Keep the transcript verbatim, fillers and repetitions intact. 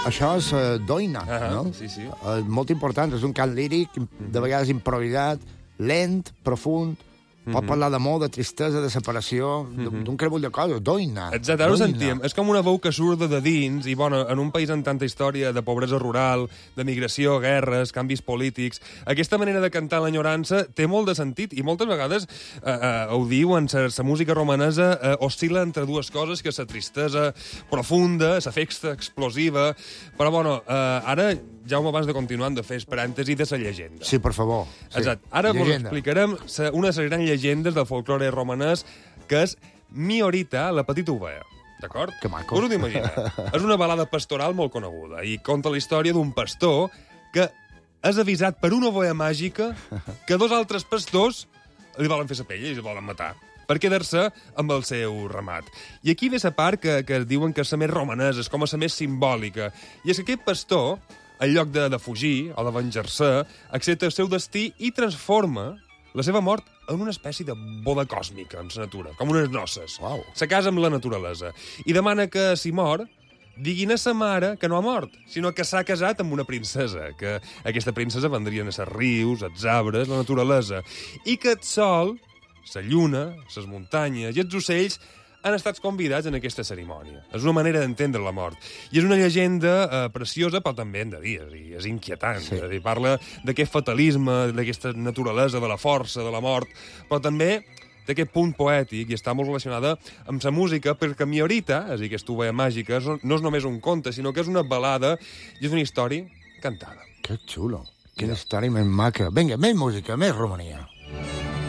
Això és uh, doina, uh -huh, no? Sí, sí. Uh, molt important, és un cant líric, de vegades improvisat, lent, profund, pot parlar d'amor, de tristesa, de separació, d'un cremull de coses, doina. Exacte, ara ho sentíem. És com una veu que surt de dins i, bueno, en un país amb tanta història de pobresa rural, de migració, guerres, canvis polítics, aquesta manera de cantar l'enyorança té molt de sentit i moltes vegades eh, eh, ho diuen, la música romanesa eh, oscil·la entre dues coses, que és la tristesa profunda, la festa explosiva, però, bueno, eh, ara, Jaume, abans de continuar, hem de fer parèntesi de la llegenda. Sí, per favor. Sí. Exacte. Ara vos explicarem una de les grans llegendes del folklore romanès, que és Miorita, la petita ovella. D'acord? Que maco. Us ho imagineu. És una balada pastoral molt coneguda i conta la història d'un pastor que és avisat per una ovella màgica que dos altres pastors li volen fer la pell i li volen matar per quedar-se amb el seu ramat. I aquí ve la part que, que diuen que és la més romanesa, és com a la més simbòlica. I és que aquest pastor, en lloc de, de fugir o de venjar-se, accepta el seu destí i transforma la seva mort en una espècie de boda còsmica amb la natura, com unes noces. Wow. Se casa amb la naturalesa. I demana que, si mor, diguin a sa mare que no ha mort, sinó que s'ha casat amb una princesa, que aquesta princesa vendrien a ser rius, els arbres, la naturalesa, i que el sol, la lluna, les muntanyes i els ocells han estat convidats en aquesta cerimònia. És una manera d'entendre la mort. I és una llegenda eh, preciosa, però també hem de dir, i és inquietant. Sí. Dir, parla d'aquest fatalisme, d'aquesta naturalesa, de la força, de la mort, però també d'aquest punt poètic, i està molt relacionada amb la música, perquè Miorita, és a dir, aquesta ovella màgica, no és només un conte, sinó que és una balada i és una història cantada. Que xulo. Quina història més maca. Vinga, més música, més Romania.